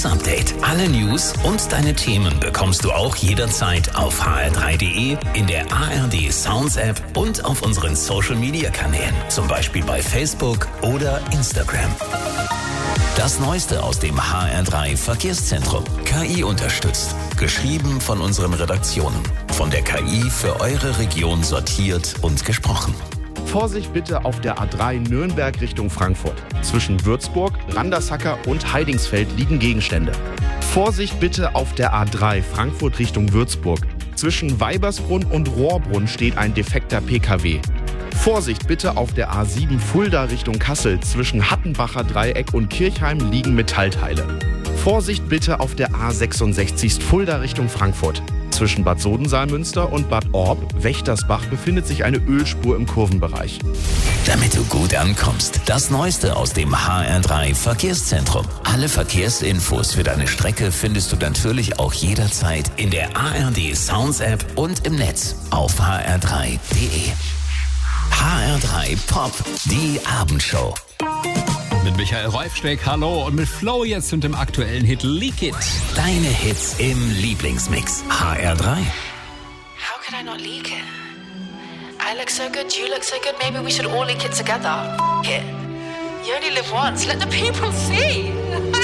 Update. Alle News und deine Themen bekommst du auch jederzeit auf hr3.de, in der ARD Sounds App und auf unseren Social Media Kanälen, zum Beispiel bei Facebook oder Instagram. Das Neueste aus dem HR3 Verkehrszentrum. KI unterstützt. Geschrieben von unseren Redaktionen. Von der KI für eure Region sortiert und gesprochen. Vorsicht bitte auf der A3 Nürnberg Richtung Frankfurt. Zwischen Würzburg, Randersacker und Heidingsfeld liegen Gegenstände. Vorsicht bitte auf der A3 Frankfurt Richtung Würzburg. Zwischen Weibersbrunn und Rohrbrunn steht ein defekter PKW. Vorsicht bitte auf der A7 Fulda Richtung Kassel. Zwischen Hattenbacher Dreieck und Kirchheim liegen Metallteile. Vorsicht bitte auf der A66 Fulda Richtung Frankfurt. Zwischen Bad Sodensalmünster und Bad Orb, Wächtersbach, befindet sich eine Ölspur im Kurvenbereich. Damit du gut ankommst, das Neueste aus dem HR3 Verkehrszentrum. Alle Verkehrsinfos für deine Strecke findest du natürlich auch jederzeit in der ARD Sounds App und im Netz auf hr3.de. HR3 Pop, die Abendshow. Mit Michael Reufsteck, hallo, und mit Flo jetzt und dem aktuellen Hit Leak It. Deine Hits im Lieblingsmix. HR3. How could I not leak it? I look so good, you look so good, maybe we should all leak it together. F*** it. You only live once, let the people see.